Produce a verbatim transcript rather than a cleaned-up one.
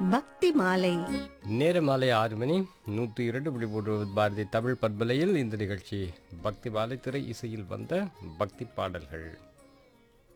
பக்தி மாலை. நேரம் மாலை ஆறு மணி நூற்றி இரண்டு புள்ளி மூன்று பாரதி தமிழ் பண்பலையில் இந்த நிகழ்ச்சி பக்தி மாலை திரை இசையில் வந்த பக்தி பாடல்கள்.